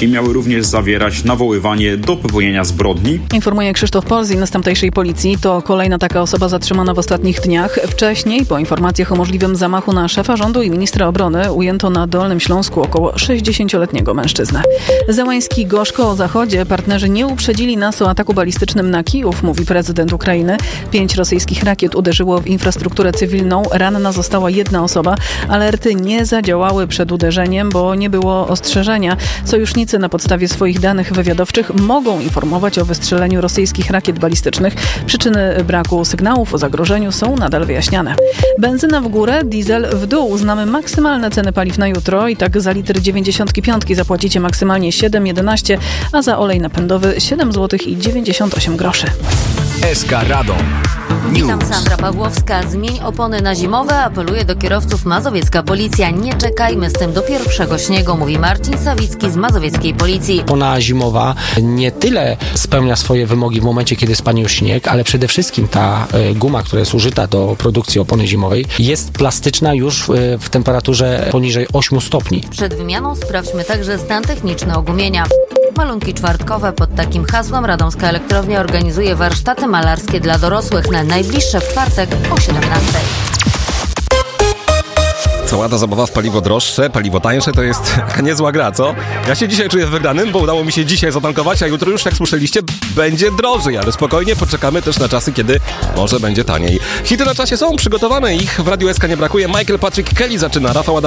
treści miały również zawierać nawoływanie do popełnienia zbrodni. Informuje Krzysztof Polzin z tamtejszej policji. To kolejna taka osoba zatrzymana w ostatnich dniach. Wcześniej, po informacjach o możliwym zamachu na szefa rządu i ministra obrony, ujęto na Dolnym Śląsku około 60-letniego mężczyznę. Zełański gorzko o Zachodzie. Partnerzy nie uprzedzili nas o ataku balistycznym na Kijów, mówi prezydent Ukrainy. 5 rosyjskich rakiet uderzyło w infrastrukturę cywilną. Ranna została jedna osoba. Alerty nie zadziałały przed uderzeniem, bo nie było ostrzeżenia. Sojusznicy na podstawie swoich danych wywiadowczych mogą informować o wystrzeleniu rosyjskich rakiet balistycznych. Przyczyny braku sygnałów o zagrożeniu są nadal wyjaśniane. Benzyna w górę, diesel w dół. Znamy maksymalne ceny paliw na jutro i tak za litr 95 zapłacicie maksymalnie 7,11, a za olej napędowy 7 zł i 98 groszy. SK Radom. Witam, Sandra Pawłowska. Zmień opony na zimowe, apeluje do kierowców mazowiecka policja. Nie czekajmy z tym do pierwszego śniegu, mówi Marcin Sawicki z mazowieckiej policji. Opona zimowa nie tyle spełnia swoje wymogi w momencie, kiedy spadnie już śnieg, ale przede wszystkim ta guma, która jest użyta do produkcji opony zimowej, jest plastyczna już w temperaturze poniżej 8 stopni. Przed wymianą sprawdźmy także stan techniczny ogumienia. Malunki czwartkowe. Pod takim hasłem Radomska Elektrownia organizuje warsztaty malarskie dla dorosłych na najbliższe w czwartek o 17:00. Cała ta zabawa w paliwo droższe, paliwo tańsze to jest niezła gra, co? Ja się dzisiaj czuję wygranym, bo udało mi się dzisiaj zatankować, a jutro już, jak słyszeliście, będzie drożej, ale spokojnie poczekamy też na czasy, kiedy może będzie taniej. Hity na czasie są przygotowane, ich w Radiu SK nie brakuje. Michael Patrick Kelly zaczyna, Rafał